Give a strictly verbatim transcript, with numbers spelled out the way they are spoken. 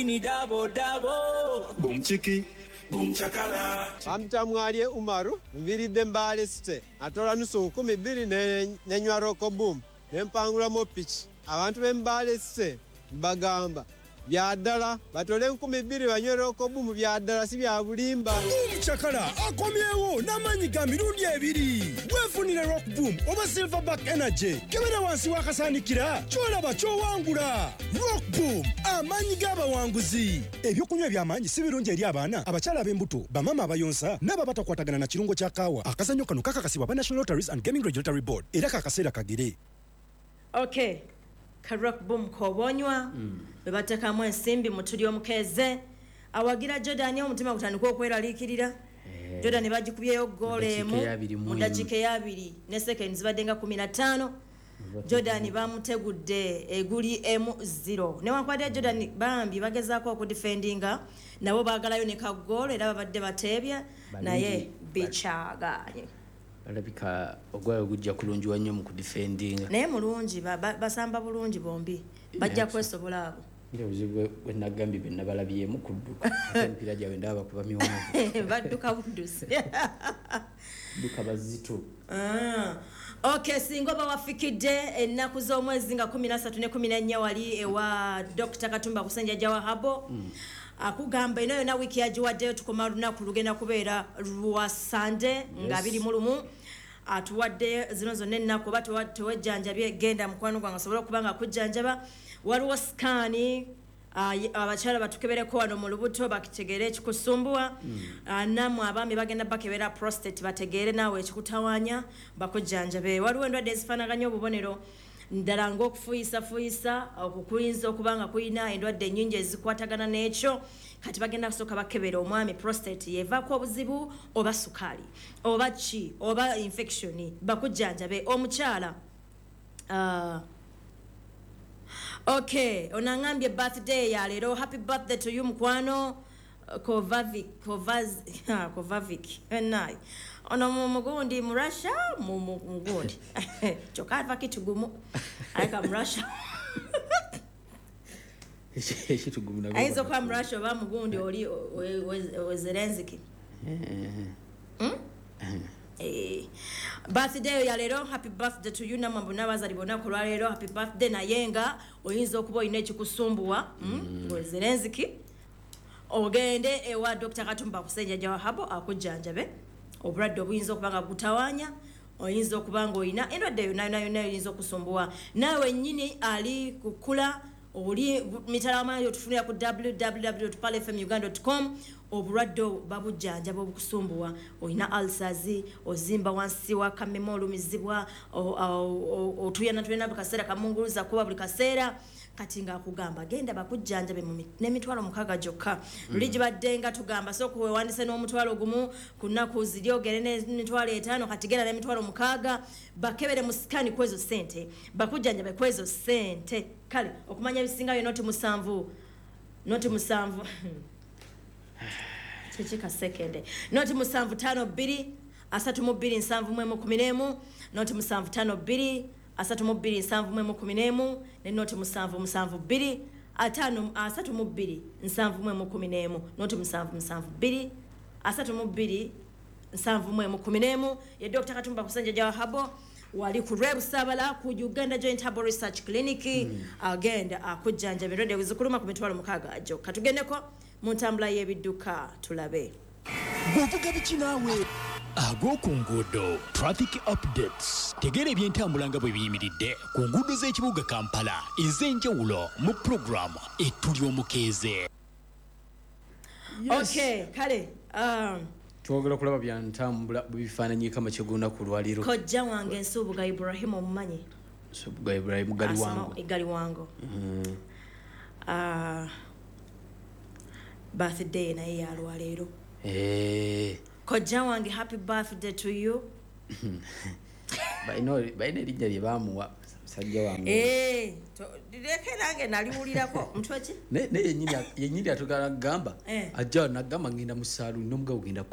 Ni dabo dabo boom chiki boom chakala amtamwalie Umaru mviride mbale site atola nusu kumi bili ne nenywa roko boom nempangula mo pitch abantu bembale site bagamba byadala batole nkumi bili banywe roko boom byadala si bya bulimba boom chakala akomyewo namanyi ga mirundi ebiri wefunire rock boom oba silverback energy kebera wansi wakasanikira chola cho wangula rock boom amanyi gaba wanguzi ebyokunywa byamanyi si birungi eri abaana abachala b'embuto bamama abayonsa naba batakwatagana na kirungo kya kawa akazanyo kano kakakasibwa ba National Lotteries and Gaming Regulatory Board era kakasera kagire. Okay, ka rock boom kobonywa bebateka mu ensimbi mutuli omukeze awagira Jordan omutima gutandika okweraliikirira Jordan bagikubyeyo goal emu mu dakika ya abiri ne seconds badenga kumi na ttaano Jordan bamutegudde eguli emu zero ne wankwade Jordan bambi bagezaako okudefendinga nabo baagalayo ne ka goal era babadde batebya naye bichaganye balabika ogwayo gujja kulungiwa nnyo mu kudefendinga naye mulungi basamba bulungi bombi bajja kwesobola abo ndio uzibwe wenagambye benna balabyemu kudduka empira jawe ndaba kuba miwanvu badduka buduse duka bazito ah okay singo bawafikidde ennaku z'omwezi nga kumi na ssatu ne kumi na nnya wali ewa Doctor Katumba Kusenja Jawa Habo mm. akugamba ino yona wiki yajiwaddeyo tukoma lunaku lugenda kubeera lwa Sunday yes. nga biri mulumu atuwadde zino zonna ennaku batu tewejjanjabye genda mukwano gwange asobola kubanga kujjanjaba waliwo skani abachala batukebereko wano mu lubuto bakitegere ekikusumbuwa mm. namwe abami bagenda bakebera prostate bategere nawe ekikutawanya bakujjanjabe waliwo endwadde ezifaanaganya obubonero ndala ng'okufuyisa fuyisa okukuyinza okubanga kuyina endwadde ennyingi ezikwatagana n'ekyo kati bagenda kusooka bakebera omwami prostate yevaako obuzibu oba sukali oba ki oba infection bakujjanjabe omukyala uh, okay onangambye birthday ya lero happy birthday to you mkwano Kovavic Kovaz Kovavic enai ono mugundi mu Russia mu mugundi chokava kitugumu aika mu Russia eshi tugumu na aizo kwa mu Russia ba mugundi oli Zelensky mm eh birthday ya lero happy birthday to you namambo nabazalibona ko lero happy birthday na yenga oyinza okuba ine kikusumbuwa mm Zelensky ogende ewa Doctor Katumba Kusenja Jawa Habo akujjanjabe obulwadde obuyinza okubanga butawanya oyinza okubanga oyina endwadde yonna yonna yonna oyinza okusumbuwa naawe nnyini ali kukula oli mitalama yo tufunira ku w w w dot pal f m uganda dot com obulwadde babujjanjaba obukusumbuwa oyina ulcers ozimba wansi wa kamemo olumizibwa otuyana tuyana bukasera kamunguluza kuba buli kaseera kati nga kugamba genda bakujjanjabe mu nemitwalo mukaga jokka ligi baddenga tugamba so kuwe wandise n'omutwalo gumu kunaku ziryogere n'emitwalo etaano kati genda n'emitwalo mukaga bakebere mu skani kwezo sente bakujjanjabe kwezo sente kale okumanya bisinga yo noti musanvu noti musanvu chichika second noti musanvu tano biri asatu mu biri nsanvu mwe mu kumi n'emu noti musanvu tano biri asatu mu biri nsanvu mwe mu kumi n'emu ne noti musanvu musanvu biri atano asatu mu biri nsanvu mwe mu kumi n'emu noti musanvu musanvu biri asatu mu biri nsanvu mwe mu kumi n'emu ye Doctor Katumba Kusenja Jawa Habo wali ku Rebu Sabala ku Uganda Joint Herbal Research Clinic mm. agenda akujjanja birode wizukuluma ku mitwalo mukaga ajo katugendeko mu ntambula y'ebidduka tulabe bovuga bikinawe ago ku nguudo traffic updates tegere ebyentambula nga bwe biyimiridde ku nguudo z'ekibuga Kampala ez'enjawulo mu program etuli omukeeze. Okay kale um twogera kulaba byantambula bifaananyika makigunda ku lwaliro kojja wange Nsubuga Ibrahim omumanyi Nsubuga Ibrahim gali wango gali wango mm. ah birthday na ya lwaliro eh kojja wange happy birthday to you baino baine lijja lyebamuwa sajja wange eh to direke nange naliwulirako mutwachi ne ne yenyini yenyini atugala gamba eh. ajja nagamba ngenda mu saluni nomugabo genda